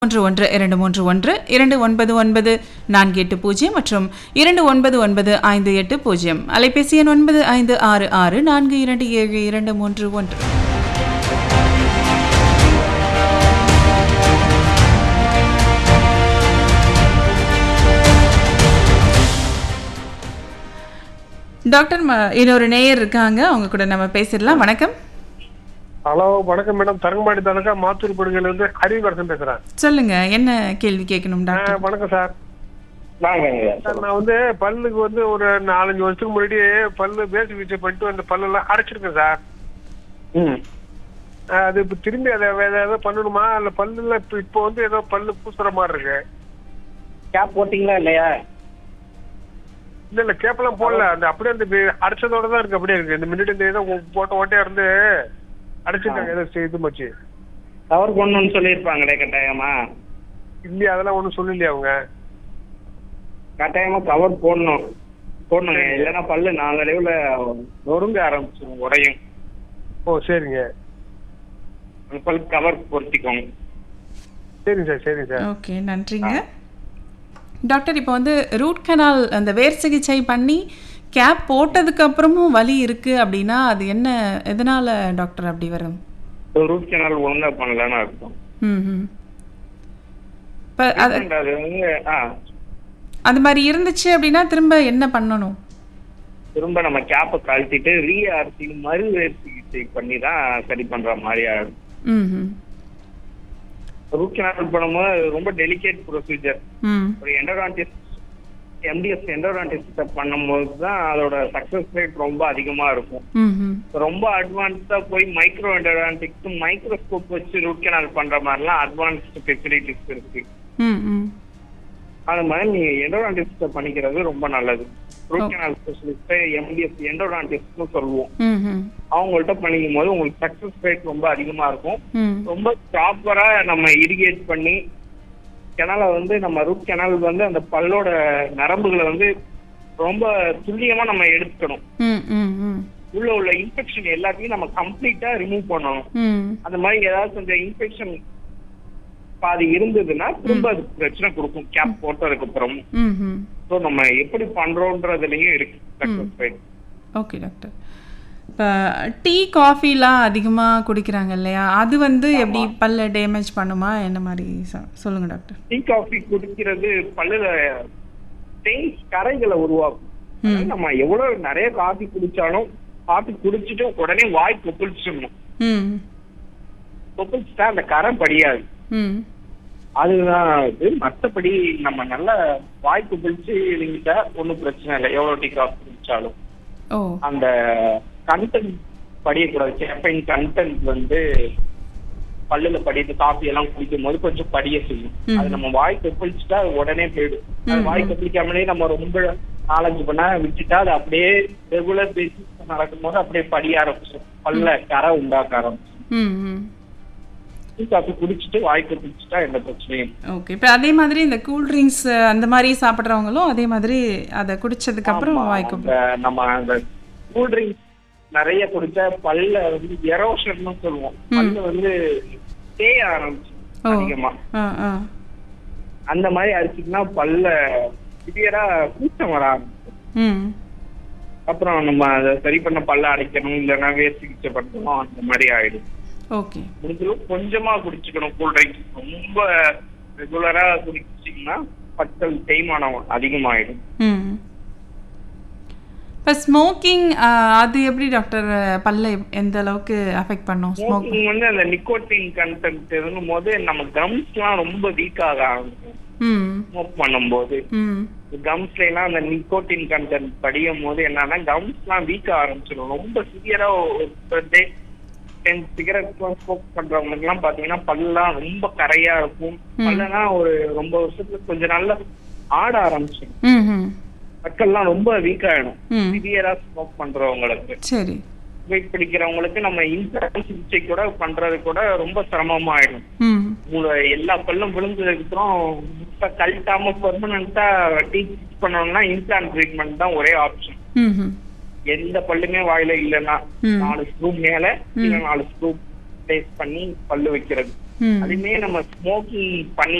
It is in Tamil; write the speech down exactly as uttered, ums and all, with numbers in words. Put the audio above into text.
ஒன்று ஒன்று இரண்டு மூன்று ஒன்று இரண்டு ஒன்பது ஒன்பது நான்கு எட்டு பூஜ்ஜியம் மற்றும் இரண்டு ஒன்பது ஒன்பது ஐந்து எட்டு பூஜ்ஜியம் அலைபேசி எண் ஒன்பது ஐந்து ஆறு ஆறு நான்கு இரண்டு ஏழு இரண்டு மூன்று ஒன்று. டாக்டர் இன்னொரு நேயர் இருக்காங்க, அவங்க கூட நம்ம பேசிடலாம். வணக்கம். ஹலோ, வணக்கம் மேடம். தரங்கம்பாடி தாலுகா மாத்தூர் படுகையில இருந்து ஹரிவரசன் பேசுறேன். சொல்லுங்க, என்ன கேள்வி கேட்கணும் டாக்டர்? வணக்கம் சார். சார், நான் வந்து பல்லுக்கு வந்து ஒரு நாலஞ்சு வருஷத்துக்கு முன்னாடி பல்லு பேசி வீச்சை பண்ணிட்டு அந்த பல்லெல்லாம் அடைச்சிருக்கேன் சார். ம் அது இப்போ திரும்பி அதை வேற ஏதாவது பண்ணணுமா இல்லை பல்லுல இப்போ இப்போ வந்து ஏதோ பல்லு பூசுற மாதிரி இருக்கு? கேப் போட்டிங்களா இல்லையா? இல்ல இல்ல கேப்பெல்லாம் போடல. அந்த அப்படியே அந்த வே- அடைச்சதோட தான் இருக்கு, அப்படியே இருக்கு. இந்த மினிட் இந்த ஏதோ போட்ட ஓட்டையா இருந்து அடைச்சிருக்காங்க. ஏதோ இது மச்சு கவர் பண்ணணும்னு சொல்லியிருப்பாங்களே கட்டாயமா? இல்லையா, அதெல்லாம் ஒன்றும் சொல்லலையா அவங்க? கட்டாயமா கவர் போடணும் போடணுங்க, இல்லைன்னா பல்லு நாளடைவுல நொறுங்க ஆரம்பிச்சிடும், உடையும். ஓ சரிங்க அந்த பல்லு கவர் பொருத்திக்கோங்க. சரிங்க சார் சரிங்க சார். ஓகே, நன்றிங்க டாக்டர். இப்போ வந்து ரூட் கனால் அந்த வேர் சிகிச்சை பண்ணி கேப் போட்டதுக்கு அப்புறமும் வலி இருக்கு அப்படின்னா அது என்ன, எதனால டாக்டர் அப்படி வரும்? ரூட் கேனல் ஒழுங்கா பண்ணலன்னு அர்த்தம். ம் ம் இப்போ அது அது வந்து ஆ அது மாதிரி இருந்துச்சு அப்படின்னா திரும்ப என்ன பண்ணணும்? திரும்ப நம்ம கேப்பை கழட்டிட்டு ரீஆர்சி மறு சிகிச்சை பண்ணி தான் சரி பண்ற மாதிரி ஆகும். ம் ம் ரூட் கேனல் பண்ணும்போது ரொம்ப டெலிகேட் ப்ரொசீஜர். ம் ஒரு எண்டோடான்டிஸ்ட் எம்டிஎஸ் எண்டோடான்டிஸ்ட் பண்ணும்போது தான் அதோட சக்சஸ் ரேட் ரொம்ப அதிகமா இருக்கும். ம் ம் ரொம்ப அட்வான்ஸ்டா போய் மைக்ரோ எண்டோடான்டிக்ஸ் மைக்ரோஸ்கோப் வச்சு ரூட் கேனல் பண்ற மாதிரிலாம் அட்வான்ஸ்டு ஃபெசிலிட்டிஸ் இருக்கு. ம் ம் அது மாதிரி நீங்க எண்டோடான்டிஸ்ட் பண்ணிக்கிறது ரொம்ப நல்லது. ரூட் கேனல் ஸ்பெஷலிஸ்ட் எம்டிஎஸ் எண்டோடான்டிஸ்ட்னு சொல்லுவோம். ம் ம் அவங்கள்ட்ட பண்ணிக்கும் போது உங்களுக்கு சக்சஸ் ரேட் ரொம்ப அதிகமா இருக்கும். ம் ரொம்ப ப்ராப்பரா நம்ம இரிகேட் பண்ணி கெனலை வந்து நம்ம ரூட் கெனல் வந்து அந்த பல்லோட நரம்புகளை வந்து ரொம்ப துல்லியமா நம்ம எடுத்துக்கணும். ம் ம் ம் உள்ள உள்ள இன்ஃபெக்ஷன் எல்லாத்தையும் நம்ம கம்ப்ளீட்டா ரிமூவ் பண்ணணும். ம் அந்த மாதிரி ஏதாவது கொஞ்சம் இன்ஃபெக்ஷன் பாதி இருந்ததுன்னா திரும்ப அது பிரச்சனை கொடுக்கும் கேப் போட்டதுக்கு அப்புறம். ம் ம் ஸோ நம்ம எப்படி பண்றோன்றதுலயும் இருக்கு சக்சஸ் ரேட். Okay doctor. இப்போ டீ காஃபிலாம் அதிகமாக குடிக்கிறாங்க இல்லையா, அது வந்து எப்படி பல்ல டேமேஜ் பண்ணுமா, என்ன மாதிரி சொ- சொல்லுங்க டாக்டர். டீ காஃபி குடிக்கிறது பல்லுல தேய்ஸ் கரைகளை உருவாக்கும். அதனால நம்ம எவ்வளவு நிறைய காஃபி குடிச்சாலும் காஃபி குடிச்சிட்டு உடனே வாய் கொப்பளிச்சிடணும். ம் கொப்பளிச்சுட்டா அந்த கரை படியாது. ம் அதுதான் இது. மற்றபடி நம்ம நல்ல வாய் கொப்பளிச்சு இருந்துட்டா ஒன்றும் பிரச்சனை இல்லை. எவ்வளவு டீ காஃபி குடிச்சாலும் ஓ அந்த கண்டென்ட் படியக்கூடாது. கேஃபைன் கண்டென்ட் வந்து பல்லுல படிட்டு காஃபி எல்லாம் குடிக்கும் போது கொஞ்சம் படிய செய்யும். அது நம்ம வாய் கொப்பளிச்சுட்டா அது உடனே போயிடும். அது வாய் கொப்பளிக்காமலே நம்ம ரொம்ப நாலஞ்சு பண்ணா விட்டுட்டா அது அப்படியே ரெகுலர் பேசிஸ் நடக்கும் போது அப்படியே படிய ஆரம்பிச்சிடும், பல்ல கரை உண்டாக்க ஆரம்பிச்சிடும். ம் ம் டீ காஃபி குடிச்சிட்டு வாய் கொப்பளிச்சுட்டா எந்த பிரச்சனையும். ஓகே. இப்போ அதே மாதிரி இந்த கூல் ட்ரிங்க்ஸ் அந்த மாதிரி சாப்பிட்றவங்களும் அதே மாதிரி அதை குடிச்சதுக்கு அப்புறம் வாய்க்கு அந்த நம்ம அந்த கூல் ட்ரிங்க்ஸ் நிறைய குடிச்சா பல்ல வந்து எரோஷன் சொல்லுவோம். பல்ல வந்து தேய ஆரம்பிச்சு ஓ அதிகமா ஆ ஆ அந்த மாதிரி அடிச்சுட்டுனா பல்ல சிவியரா கூச்சம் வர ஆரம்பிக்கும். ம் அப்புறம் நம்ம அதை சரி பண்ண பல்ல அடைக்கணும், இல்லைன்னா வேர் சிகிச்சை பண்ணணும், அந்த மாதிரி ஆயிடும். ஓகே. முடிஞ்சளவு கொஞ்சமா குடிச்சுக்கணும். கூல் ட்ரிங்க்ஸ் ரொம்ப ரெகுலரா குடிச்சிங்கன்னா பற்கள் தேய்மானம் அதிகமாயிடும். ம் இப்போ ஸ்மோக்கிங் அது எப்படி டாக்டர் பல்ல எந்த அளவுக்கு அஃபெக்ட் பண்ணும் ஸ்மோக்? ஸ்மோக்கிங் வந்து அந்த நிக்கோட்டின் கண்டென்ட் இருக்கும் போது நம்ம கம்ஸ் எல்லாம் ரொம்ப வீக் ஆக ஆரம்பிக்கும். ம் ஸ்மோக் பண்ணும்போது ம் கம்ஸ்ல எல்லாம் அந்த நிக்கோட்டின் கண்டென்ட் படியும் போது என்னன்னா கம்ஸ் எல்லாம் வீக் ஆரம்பிச்சிடும். ரொம்ப சிவியரா டென் சிகரெட் ஸ்மோக் பண்றவங்களுக்கு எல்லாம் பாத்தீங்கன்னா பல்லாம் ரொம்ப கரையா இருக்கும். பல்லனா ஒரு ரொம்ப வருஷத்துல கொஞ்ச நாள்ல ஆட ஆரம்பிச்சிடும். ம் ம் பற்கள்லாம் ரொம்ப வீக் ஆயிடும் ம் சிவியரா ஸ்மோக் பண்றவங்களுக்கு. சரி. வெயிட் பிடிக்கிறவங்களுக்கு நம்ம இன்சூரன்ஸ் சிகிச்சை கூட பண்றது கூட ரொம்ப சிரமமாயிடும். ம் உங்களை எல்லா பல்லும் விழுந்ததுக்கு அப்புறம் இப்ப கழட்டாம பெர்மனண்டா டீச் பண்ணணும்னா இன்பிளான்ட் ட்ரீட்மெண்ட் தான் ஒரே ஆப்ஷன். ம் ம் எந்த பல்லுமே வாயில இல்லைன்னா நாலு ஸ்க்ரூ மேல இல்ல நாலு ஸ்க்ரூ பிளேஸ் பண்ணி பல்லு வைக்கிறது. ம் அதுமே நம்ம ஸ்மோக்கிங் பண்ணி